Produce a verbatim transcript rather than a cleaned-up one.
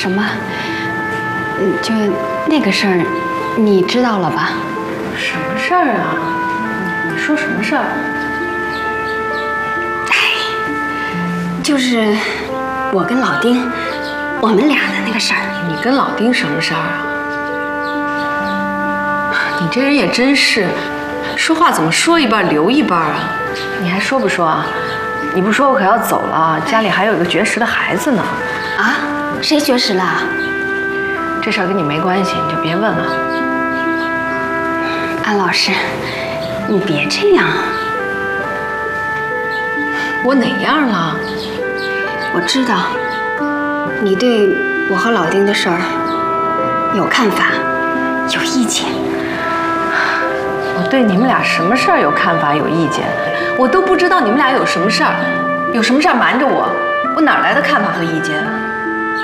什么？嗯，就那个事儿，你知道了吧？ 什么事儿啊？你说什么事儿？ 哎，就是我跟老丁，我们俩的那个事儿。 你跟老丁什么事儿啊？你这人也真是，说话怎么说一半留一半啊？你还说不说啊？你不说我可要走了，家里还有一个绝食的孩子呢。 啊？谁绝食了？ 这事儿跟你没关系，你就别问了。 安老师，你别这样。 我哪样了？ 我知道，你对我和老丁的事儿有看法，有意见。 我对你们俩什么事儿有看法、有意见？我都不知道你们俩有什么事儿，有什么事儿瞒着我，我哪来的看法和意见啊？